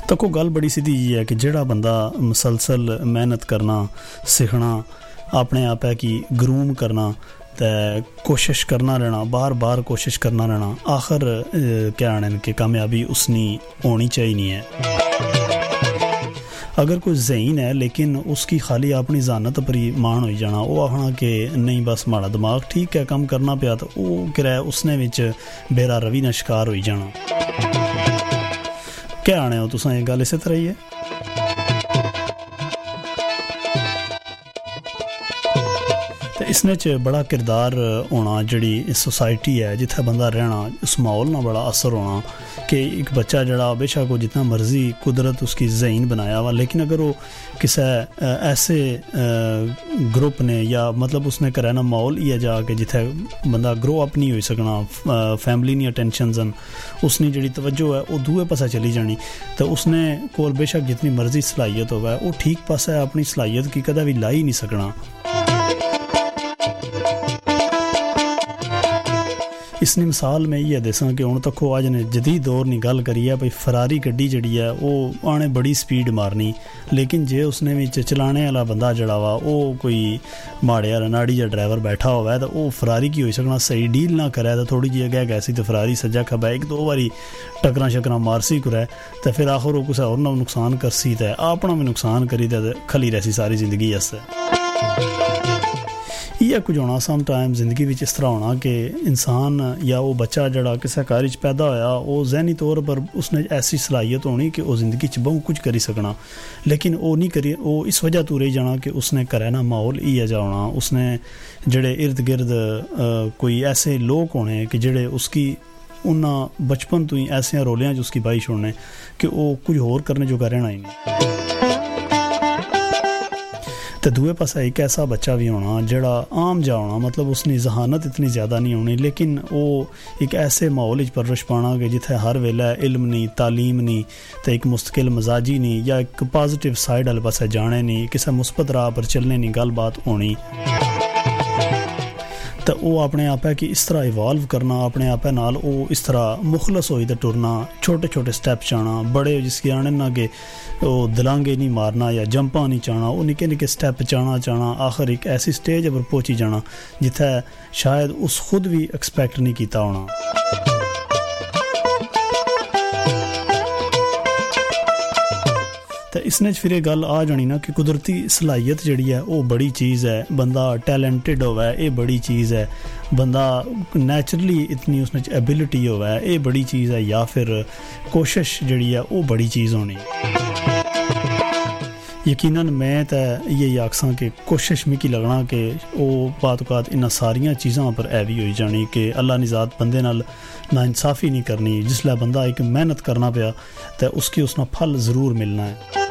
तको गल बड़ी सीधी जी है कि जेड़ा बंदा मुसलसल मेहनत करना सीखना अपने आपै की ग्रूम करना ते कोशिश करना रहना बार बार कोशिश करना रहना आखिर क्या आने कि कामयाबी उसनी होनी चाहिए नहीं है। अगर कोई ज़हीन है लेकिन उसकी खाली अपनी जानत पर ही मान हो जाना वो आखना कि नहीं बस माड़ा दिमाग ठीक है कम करना पिया तो वो किराया उसने विच बेरा रवि ना शिकार हो जाना। क्या आने हो तुसां ये गल इस तरह ही है। तो इसने च बड़ा किरदार होना जिहड़ी सोसाइटी है जिथे बंदा रहना उस माहौल ना बड़ा असर होना कि एक बच्चा जड़ा बेशक वो जितना मर्जी कुदरत उसकी ज़हीन बनाया हुआ लेकिन अगर वो किसी ऐसे ग्रुप ने या मतलब उसने कराना माहौल ही है जाके जिथे बंदा ग्रो अप नहीं हो सकना फैमिली नहीं अटेंशन उसने जिहड़ी तवज्जो है वो दूए पासे चली जानी तो उसने कोल बेशक जितनी मर्जी सलाहियत होवे वो ठीक पासे अपनी सलाहियत की कदा भी ला ही नहीं सकना। इसने मिसाल में ये दसा कि हुण तक अज ने जदीद दौर की गल करी है भाई फरारी गड्डी जड़ी है वो आने बड़ी स्पीड मारनी लेकिन जे उसने विच चलाने वाला बंदा जड़ा वा वो कोई माड़े रनाड़ी या ड्राइवर बैठा होवे तो वो फरारी की हो सकना सही डील ना करे तो थोड़ी जी अगे गैसी तो फरारी सज्जा खब्बा एक दो बारी टकरा शकरा मारसी करे तो फिर आखिर वो कुछ और ना नुकसान करसी तो अपना भी नुकसान करी तो खली रहसी सारी जिंदगी आस्ते। यह कुछ होना सम टाइम जिंदगी में इस तरह होना कि इंसान या वो बच्चा जड़ा किसी घर पैदा होया वो जहनी तौर पर उसने ऐसी सलाहियत होनी कि वो जिंदगी बहुत कुछ करी सकना लेकिन वो नहीं करी वो इस वजह तो रही जाना कि उसने घरै ना माहौल ही है होना उसने जड़े इर्द गिर्द कोई ऐसे लोग होने कि जड़े उसकी उन्हें बचपन तो ही ऐसे रोलियां च उसकी बाई छोड़ने कि वो कुछ होर करने जो रहना ही नहीं। तो दूए पासा एक ऐसा बच्चा भी होना जड़ा आम जा होना मतलब उसकी जहानत इतनी ज़्यादा नहीं होनी लेकिन वो एक ऐसे माहौल परवरिश पाना कि जिथे हर वेला इल्म नहीं तालीम नहीं तो एक मुस्तकिल मजाजी नहीं या एक पॉजिटिव साइड वाले पासे जाने नहीं किसी मुस्बत राह पर चलने नहीं गल बात होनी तो वो अपने आपै की इस तरह इवॉल्व करना अपने आपै नाल वो इस तरह मुखलस होई ते टुरना छोटे छोटे स्टैप चाहना बड़े जिसके आने ना कि वो दलांगे नहीं मारना या जंपा नहीं चाहना वो निके निके स्टैप चाहना आखिर एक ऐसी स्टेज पर पहुंची जाना जिथे शायद उस खुद भी एक्सपैक्ट नहीं किया होना। तो इसने फिर ये गल आ जानी ना कि कुदरती सलाहियत जड़ी है वो बड़ी चीज़ है बंदा टैलेंटेड होवे ये बड़ी चीज़ है बंदा नैचुरली इतनी उसने एबिलिटी होवे ये बड़ी चीज़ है या फिर कोशिश जड़ी है वो बड़ी चीज़ होनी। यकीनन मैं तो ये आखसां कि कोशिश मिकी लगना कि वो बात इन सारिया चीज़ों पर हैवी हो जानी कि अल्लाह ने ज़ात बंदे नाल ना इंसाफ़ी नहीं करनी जिसलै बंदा एक मेहनत करना पिया तो उसकी उसना फल ज़रूर मिलना है।